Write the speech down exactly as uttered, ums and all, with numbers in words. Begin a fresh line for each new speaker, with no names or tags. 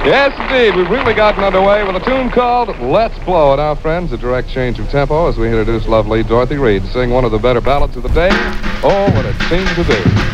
Yes, indeed. We've really gotten underway with a tune called Let's Blow. And now, friends, a direct change of tempo as we introduce lovely Dorothy Reed to sing one of the better ballads of the day, Oh, What It Seemed to Be.